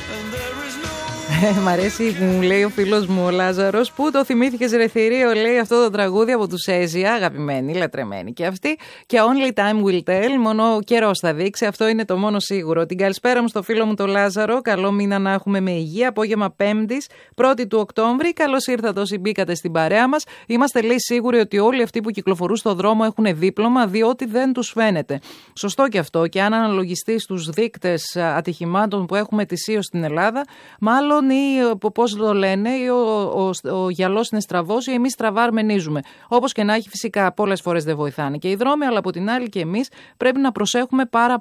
Μ' αρέσει που μου λέει ο φίλος μου ο Λάζαρος, πού το θυμήθηκες ρε θηρίο, λέει αυτό το τραγούδι από τους Έζια, αγαπημένοι, λατρεμένοι και αυτοί, και Only Time Will Tell, μόνο ο καιρός θα δείξει, αυτό είναι το μόνο σίγουρο. Την καλησπέρα μου στο φίλο μου το Λάζαρο, καλό μήνα να έχουμε με υγεία, απόγευμα Πέμπτης, 1η του Οκτώβρη, καλώς ήρθατε όσοι μπήκατε στην παρέα μας. Είμαστε, λέει, σίγουροι ότι όλοι αυτοί που κυκλοφορούν στο δρόμο έχουν δίπλωμα, διότι δεν τους φαίνεται. Σωστό και αυτό, και αν αναλογιστεί στους δείκτες ατυχημάτων που έχουμε ετησίως στην Ελλάδα, μάλλον ή πώς το λένε, ή ο γυαλός είναι στραβός ή εμείς στραβάρμενίζουμε. Όπως και να έχει, φυσικά πολλές φορές δεν βοηθάνε και οι δρόμοι, αλλά από την άλλη και εμείς πρέπει να προσέχουμε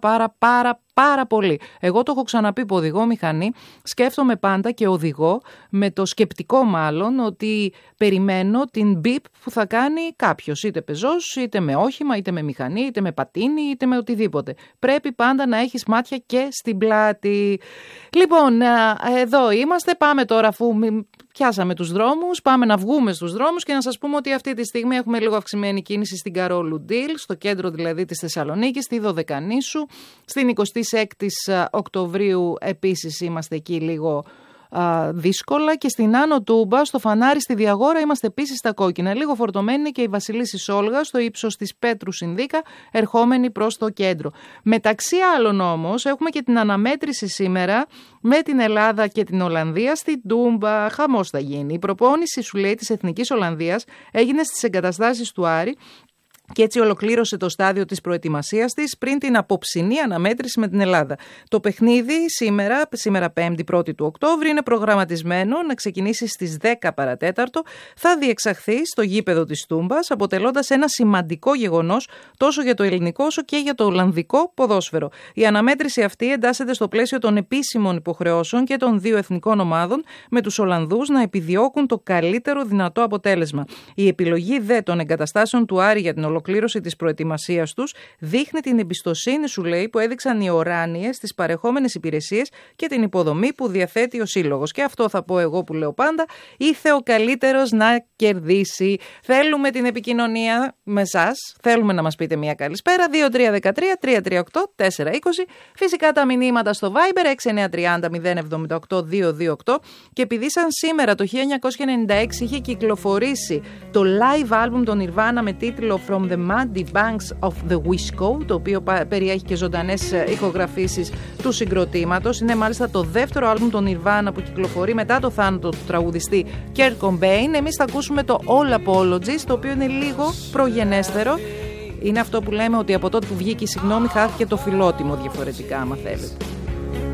πάρα πολύ. Εγώ το έχω ξαναπεί που οδηγώ μηχανή, σκέφτομαι πάντα και οδηγώ με το σκεπτικό μάλλον ότι περιμένω την μπιπ που θα κάνει κάποιος, είτε πεζός, είτε με όχημα, είτε με μηχανή, είτε με πατίνι, είτε με οτιδήποτε. Πρέπει πάντα να έχεις μάτια και στην πλάτη. Λοιπόν, εδώ είμαστε, πάμε τώρα αφού πιάσαμε τους δρόμους, πάμε να βγούμε στους δρόμους και να σας πούμε ότι αυτή τη στιγμή έχουμε λίγο αυξημένη κίνηση στην Καρόλου Ντίλ, στο κέντρο δηλαδή της Θεσσαλονίκης, στη Δωδεκανήσου, στην 26η Οκτωβρίου επίσης είμαστε εκεί λίγο δύσκολα, και στην Άνω Τούμπα, στο Φανάρι, στη Διαγόρα είμαστε επίσης στα κόκκινα. Λίγο φορτωμένη και η Βασιλίσσης Όλγα στο ύψος της Πέτρου Συνδίκα, ερχόμενη προς το κέντρο. Μεταξύ άλλων όμως έχουμε και την αναμέτρηση σήμερα με την Ελλάδα και την Ολλανδία στην Τούμπα. Χαμός θα γίνει. Η προπόνηση, σου λέει, της Εθνικής Ολλανδίας έγινε στις εγκαταστάσεις του Άρη και έτσι ολοκλήρωσε το στάδιο της προετοιμασίας της πριν την απόψινή αναμέτρηση με την Ελλάδα. Το παιχνίδι σήμερα 5η 1η του Οκτώβρη, είναι προγραμματισμένο να ξεκινήσει στις 10 παρατέταρτο. Θα διεξαχθεί στο γήπεδο της Τούμπας, αποτελώντας ένα σημαντικό γεγονός τόσο για το ελληνικό όσο και για το ολλανδικό ποδόσφαιρο. Η αναμέτρηση αυτή εντάσσεται στο πλαίσιο των επίσημων υποχρεώσεων και των δύο εθνικών ομάδων, με τους Ολλανδούς να επιδιώκουν το καλύτερο δυνατό αποτέλεσμα. Η επιλογή των εγκαταστάσεων του Άρη για την ολοκλήρωση της προετοιμασίας τους δείχνει την εμπιστοσύνη, σου λέει, που έδειξαν οι οράνιες στις παρεχόμενες υπηρεσίες και την υποδομή που διαθέτει ο σύλλογος. Και αυτό θα πω εγώ που λέω πάντα, ήθε ο καλύτερος να κερδίσει. Θέλουμε την επικοινωνία με εσάς, θέλουμε να μας πείτε μια καλησπέρα, 2313-338-420, φυσικά τα μηνύματα στο Viber 6930-078-228, και επειδή σαν σήμερα το 1996 είχε κυκλοφορήσει το live album των Nirvana με τίτλο From the Muddy Banks of the Wisco, το οποίο περιέχει και ζωντανές ηχογραφήσεις του συγκροτήματος. Είναι μάλιστα το δεύτερο άλμπουμ των Nirvana που κυκλοφορεί μετά το θάνατο του τραγουδιστή Kurt Cobain. Εμείς θα ακούσουμε το All Apologies, το οποίο είναι λίγο προγενέστερο. Είναι αυτό που λέμε ότι από τότε που βγήκε η συγγνώμη χάθηκε το φιλότιμο διαφορετικά, άμα θέλετε.